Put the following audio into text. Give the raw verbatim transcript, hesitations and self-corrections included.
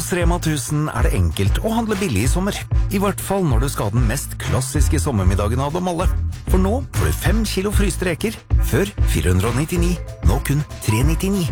Hos Rema tusen er det enkelt å handle billig i sommer. I hvert fall når du skal ha den mest klassiske sommermiddagen av dem alle. For nå får du fem kilo fryste reker, før fire hundre og nittini, nå kun tre nittini.